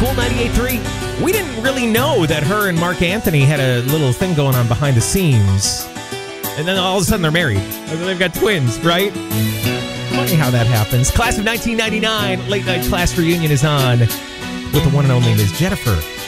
Cool 98.3. We didn't really know that her and Mark Anthony had a little thing going on behind the scenes. And then all of a sudden they're married. And then they've got twins, right? Funny how that happens. Class of 1999, Late Night Class Reunion is on with the one and only Ms. Jennifer